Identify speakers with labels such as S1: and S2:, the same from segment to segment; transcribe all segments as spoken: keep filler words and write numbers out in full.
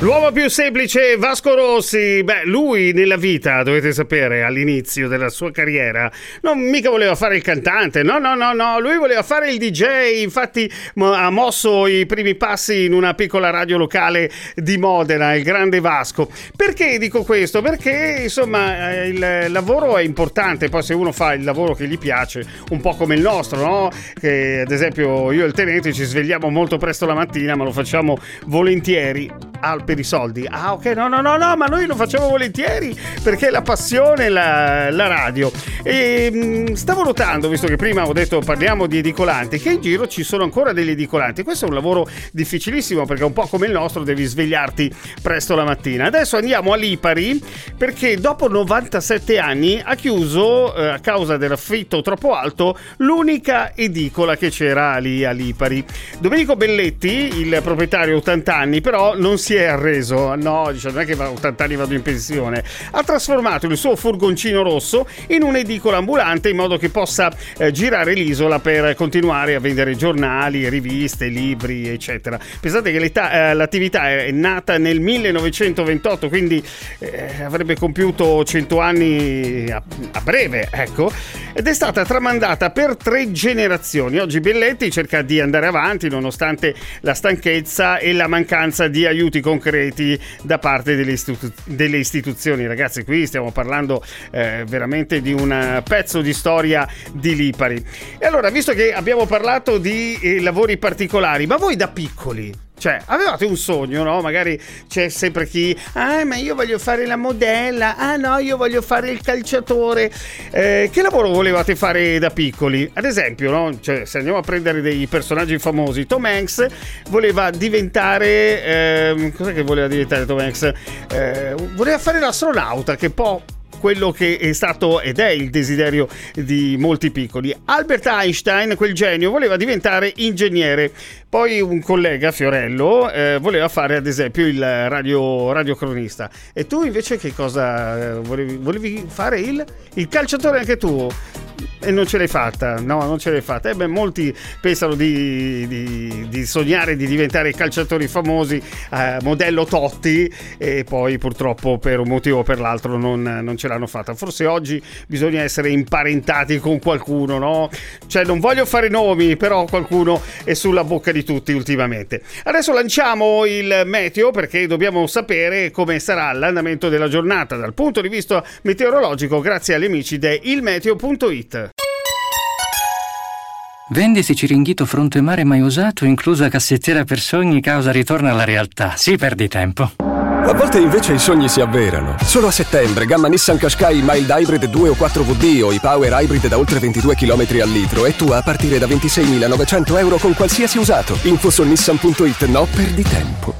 S1: L'uomo più semplice, Vasco Rossi. Beh, lui nella vita, dovete sapere, all'inizio della sua carriera non mica voleva fare il cantante, no no no no, lui voleva fare il D J. Infatti ha mosso i primi passi in una piccola radio locale di Modena, il grande Vasco. Perché dico questo? Perché insomma il lavoro è importante, poi se uno fa il lavoro che gli piace, un po' come il nostro, no? Che ad esempio io e il tenente ci svegliamo molto presto la mattina, ma lo facciamo volentieri. Ah, per i soldi. Ah, ok, no, no, no, no, ma noi lo facciamo volentieri perché la passione, la, la radio. E mh, stavo notando, visto che prima ho detto parliamo di edicolanti, che in giro ci sono ancora degli edicolanti. Questo è un lavoro difficilissimo perché un po' come il nostro devi svegliarti presto la mattina. Adesso andiamo a Lipari perché dopo novantasette anni ha chiuso, eh, a causa dell'affitto troppo alto, l'unica edicola che c'era lì a Lipari. Domenico Belletti, il proprietario, ottanta anni, però non si è arreso, no, dice, non è che a ottanta anni vado in pensione. Ha trasformato il suo furgoncino rosso in un'edicola ambulante in modo che possa eh, girare l'isola per continuare a vendere giornali, riviste, libri, eccetera. Pensate che l'età, eh, l'attività è nata nel millenovecentoventotto, quindi eh, avrebbe compiuto cento anni a, a breve, ecco, ed è stata tramandata per tre generazioni. Oggi Belletti cerca di andare avanti nonostante la stanchezza e la mancanza di aiuti concreti da parte delle, istitu- delle istituzioni. Ragazzi, qui stiamo parlando eh, veramente di un pezzo di storia di Lipari. E allora, visto che abbiamo parlato di eh, lavori particolari, ma voi da piccoli, cioè, avevate un sogno, no? Magari c'è sempre chi, ah, ma io voglio fare la modella, ah no, io voglio fare il calciatore. Eh, che lavoro volevate fare da piccoli? Ad esempio, no? Cioè, se andiamo a prendere dei personaggi famosi, Tom Hanks voleva diventare, eh, cos'è che voleva diventare Tom Hanks? Eh, voleva fare l'astronauta, che poi quello che è stato ed è il desiderio di molti piccoli. Albert Einstein, quel genio, voleva diventare ingegnere. Poi un collega, Fiorello, eh, voleva fare ad esempio il radio, radiocronista. E tu invece che cosa volevi? Volevi fare il, il calciatore anche tu? E non ce l'hai fatta, no, non ce l'hai fatta. E beh, molti pensano di, di, di sognare di diventare calciatori famosi, eh, modello Totti, e poi purtroppo per un motivo o per l'altro non, non ce l'hanno fatta. Forse oggi bisogna essere imparentati con qualcuno, no? Cioè, non voglio fare nomi, però qualcuno è sulla bocca di tutti ultimamente. Adesso lanciamo il meteo perché dobbiamo sapere come sarà l'andamento della giornata dal punto di vista meteorologico grazie agli amici di ilmeteo punto it.
S2: Vendisi Ciringhito fronte mare mai usato, inclusa cassettiera per sogni, causa ritorno alla realtà. Sì, perdi tempo.
S3: A volte invece i sogni si avverano. Solo a settembre, gamma Nissan Qashqai Mild Hybrid due o quattro V D o i Power Hybrid da oltre ventidue chilometri al litro e tu a partire da ventiseimilanovecento euro con qualsiasi usato. Info su nissan punto it, no, perdi tempo.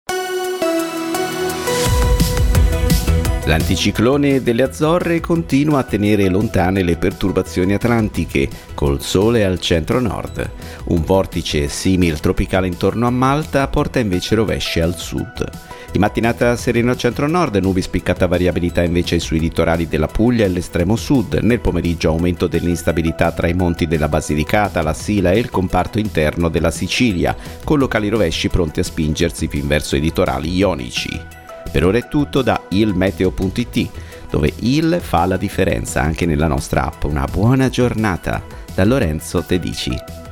S4: L'anticiclone delle Azzorre continua a tenere lontane le perturbazioni atlantiche, col sole al centro-nord. Un vortice simil tropicale intorno a Malta porta invece rovesci al sud. Di mattinata sereno al centro-nord, nubi spiccata variabilità invece sui litorali della Puglia e l'estremo sud. Nel pomeriggio aumento dell'instabilità tra i monti della Basilicata, la Sila e il comparto interno della Sicilia, con locali rovesci pronti a spingersi fin verso i litorali ionici. Per ora è tutto da ilmeteo punto it, dove il fa la differenza anche nella nostra app. Una buona giornata da Lorenzo Tedici.